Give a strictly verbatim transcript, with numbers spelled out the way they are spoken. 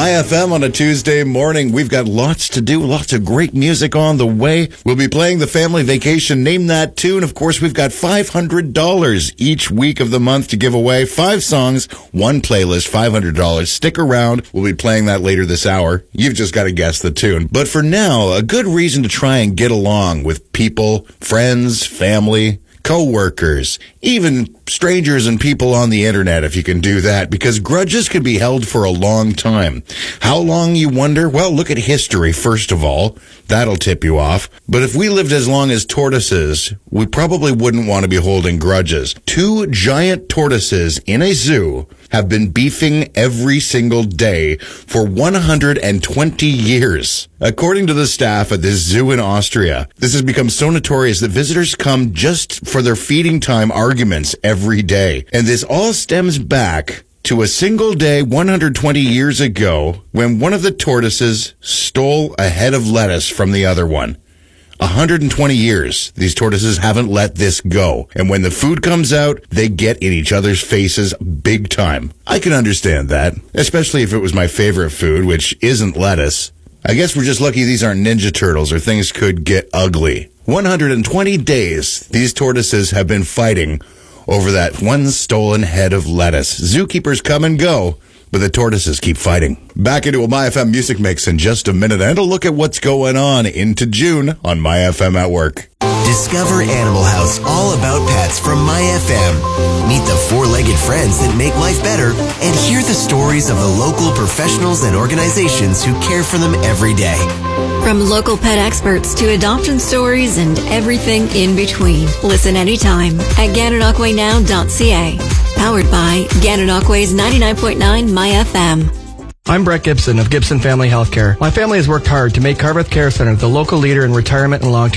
My F M on a Tuesday morning. We've got lots to do, lots of great music on the way. We'll be playing the Family Vacation Name That Tune. Of course, we've got five hundred dollars each week of the month to give away. Five songs, one playlist, five hundred dollars. Stick around. We'll be playing that later this hour. You've just got to guess the tune. But for now, a good reason to try and get along with people, friends, family, co-workers, even strangers and people on the internet, if you can do that, because grudges can be held for a long time. How long, you wonder? Well, look at history, first of all. That'll tip you off. But if we lived as long as tortoises, we probably wouldn't want to be holding grudges. Two giant tortoises in a zoo have been beefing every single day for one hundred twenty years. According to the staff at this zoo in Austria, this has become so notorious that visitors come just for their feeding time arguments every day. And this all stems back to a single day one hundred twenty years ago when one of the tortoises stole a head of lettuce from the other one. one hundred twenty years, these tortoises haven't let this go. And when the food comes out, they get in each other's faces big time. I can understand that, especially if it was my favorite food, which isn't lettuce. I guess we're just lucky these aren't Ninja Turtles or things could get ugly. one hundred twenty days, these tortoises have been fighting over that one stolen head of lettuce. Zookeepers come and go, but the tortoises keep fighting. Back into a My F M music mix in just a minute, and a look at what's going on into June on My F M at Work. Discover Animal House, all about pets from My F M. Meet the four-legged friends that make life better and hear the stories of the local professionals and organizations who care for them every day. From local pet experts to adoption stories and everything in between. Listen anytime at gananoque now dot c a. Powered by Gananoque's ninety-nine point nine My F M. I'm Brett Gibson of Gibson Family Healthcare. My family has worked hard to make Carveth Care Center the local leader in retirement and long-term